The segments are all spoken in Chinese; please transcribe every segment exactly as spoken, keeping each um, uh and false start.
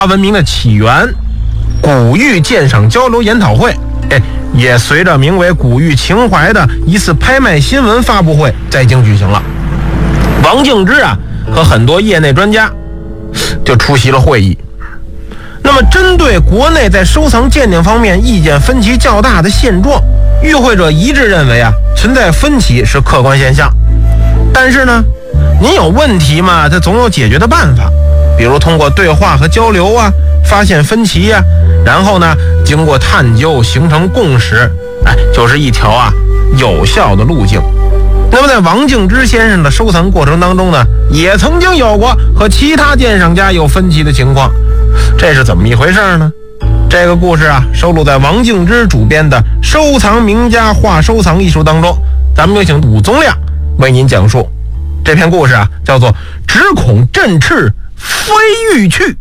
文明的起源古玉鉴赏交流研讨会，哎，也随着名为古玉情怀的一次拍卖新闻发布会在京举行了。王敬之啊和很多业内专家就出席了会议。那么针对国内在收藏鉴定方面意见分歧较大的现状，与会者一致认为啊，存在分歧是客观现象。但是呢，您有问题嘛，它总有解决的办法，比如通过对话和交流啊，发现分歧呀、啊，然后呢，经过探究形成共识，哎，就是一条啊有效的路径。那么在王敬之先生的收藏过程当中呢，也曾经有过和其他鉴赏家有分歧的情况，这是怎么一回事呢？这个故事啊，收录在王敬之主编的《收藏名家话收藏》一书当中。咱们有请武宗亮为您讲述这篇故事啊，叫做“只恐振翅飞欲去”。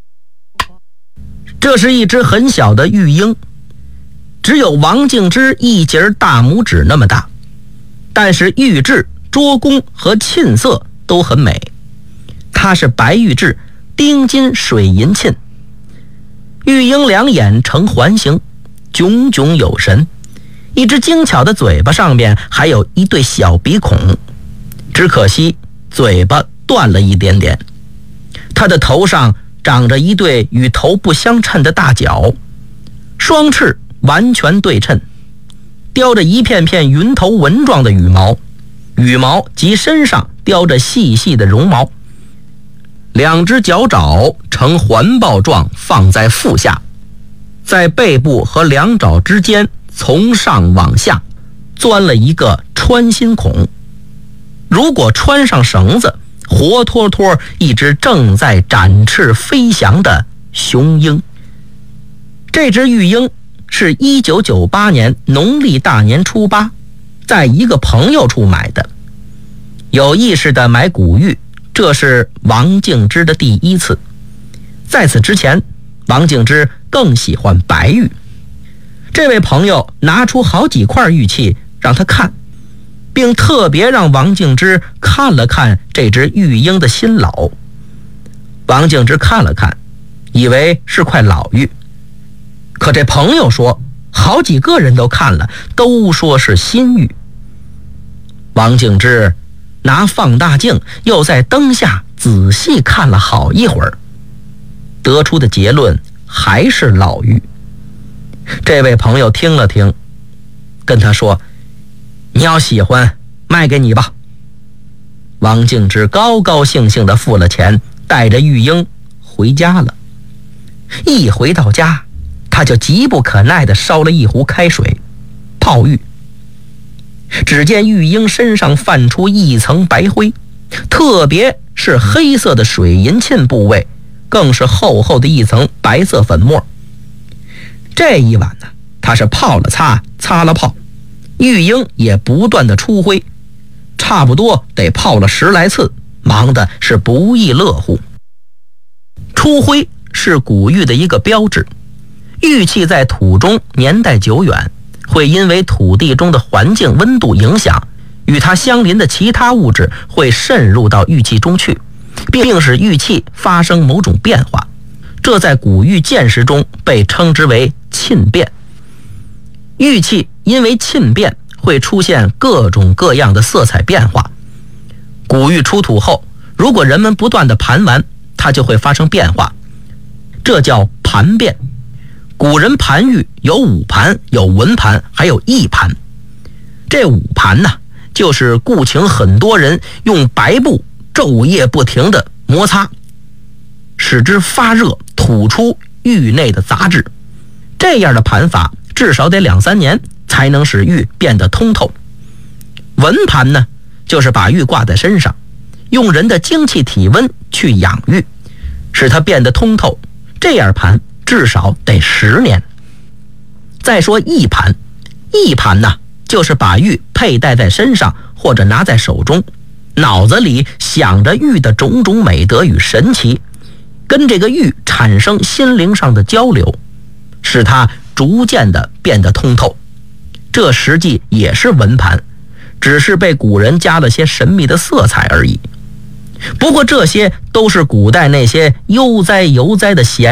这是一只很小的玉鹰，只有王敬之一节大拇指那么大，但是玉质、捉工和沁色都很美。它是白玉质，丁金水银沁。玉鹰两眼呈环形，炯炯有神，一只精巧的嘴巴上面还有一对小鼻孔，只可惜嘴巴断了一点点。它的头上长着一对与头部相称的大角，双翅完全对称，叼着一片片云头纹状的羽毛，羽毛及身上叼着细细的绒毛。两只脚爪呈环抱状放在腹下，在背部和两爪之间从上往下钻了一个穿心孔，如果穿上绳子，活脱脱一只正在展翅飞翔的雄鹰。这只玉鹰是一九九八年农历大年初八在一个朋友处买的。有意识地买古玉，这是王敬之的第一次。在此之前，王敬之更喜欢白玉。这位朋友拿出好几块玉器让他看，并特别让王敬之看了看这只玉鹰的新老。王敬之看了看，以为是块老玉，可这朋友说好几个人都看了，都说是新玉。王敬之拿放大镜又在灯下仔细看了好一会儿，得出的结论还是老玉。这位朋友听了听，跟他说：“你要喜欢，卖给你吧。”王敬之高高兴兴地付了钱，带着玉鹰回家了。一回到家，他就急不可耐地烧了一壶开水泡玉。只见玉鹰身上泛出一层白灰，特别是黑色的水银沁部位，更是厚厚的一层白色粉末。这一晚呢，他是泡了擦，擦了泡，玉鹰也不断的出灰，差不多得泡了十来次，忙的是不亦乐乎。出灰是古玉的一个标志，玉器在土中年代久远，会因为土地中的环境温度影响，与它相邻的其他物质会渗入到玉器中去，并使玉器发生某种变化。这在古玉鉴识中被称之为沁变。玉器因为沁变会出现各种各样的色彩变化。古玉出土后，如果人们不断的盘玩，它就会发生变化，这叫盘变。古人盘玉有五盘，有文盘，还有一盘。这五盘呢，就是雇请很多人用白布昼夜不停地摩擦，使之发热，吐出玉内的杂质。这样的盘法至少得两三年才能使玉变得通透。文盘呢，就是把玉挂在身上，用人的精气体温去养玉，使它变得通透。这样盘至少得十年。再说一盘，一盘呢，就是把玉佩戴在身上或者拿在手中，脑子里想着玉的种种美德与神奇，跟这个玉产生心灵上的交流，使它逐渐的变得通透。这实际也是文盘，只是被古人加了些神秘的色彩而已。不过这些都是古代那些悠哉悠哉的闲